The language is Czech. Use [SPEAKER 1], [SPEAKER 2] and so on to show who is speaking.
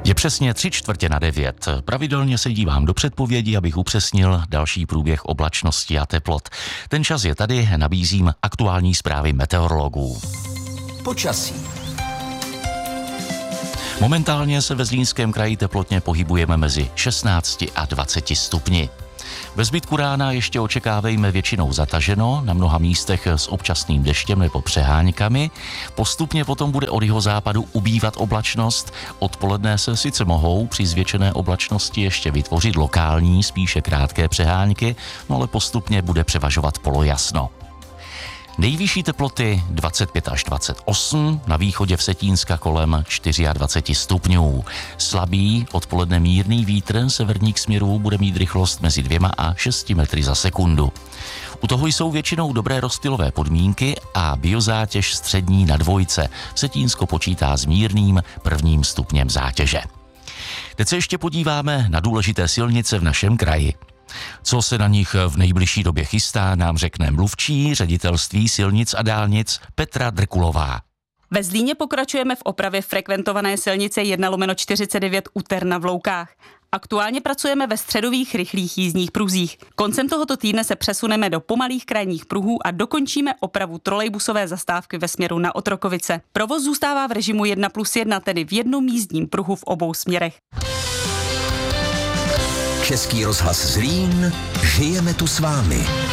[SPEAKER 1] Je přesně 8:45. Pravidelně se dívám do předpovědi, abych upřesnil další průběh oblačnosti a teplot. Ten čas je tady, nabízím aktuální zprávy meteorologů.
[SPEAKER 2] Počasí.
[SPEAKER 1] Momentálně se ve Zlínském kraji teplotně pohybujeme mezi 16 a 20 stupni. Ve zbytku rána ještě očekávejme většinou zataženo, na mnoha místech s občasným deštěm nebo přeháňkami. Postupně potom bude od jihozápadu ubývat oblačnost. Odpoledne se sice mohou při zvětšené oblačnosti ještě vytvořit lokální, spíše krátké přehánky, no ale postupně bude převažovat polojasno. Nejvyšší teploty 25 až 28, na východě Vsetínska kolem 24 stupňů. Slabý, odpoledne mírný vítr severních směrů bude mít rychlost mezi 2 a 6 metry za sekundu. U toho jsou většinou dobré rozptylové podmínky a biozátěž střední na 2. Vsetínsko počítá s mírným 1. stupněm zátěže. Teď se ještě podíváme na důležité silnice v našem kraji. Co se na nich v nejbližší době chystá, nám řekne mluvčí Ředitelství silnic a dálnic Petra Drkulová.
[SPEAKER 3] Ve Zlíně pokračujeme v opravě frekventované silnice 1/49 u Terna v Loukách. Aktuálně pracujeme ve středových rychlých jízdních pruzích. Koncem tohoto týdne se přesuneme do pomalých krajních pruhů a dokončíme opravu trolejbusové zastávky ve směru na Otrokovice. Provoz zůstává v režimu 1+1, tedy v jednom jízdním pruhu v obou směrech.
[SPEAKER 2] Český rozhlas Zlín, žijeme tu s vámi.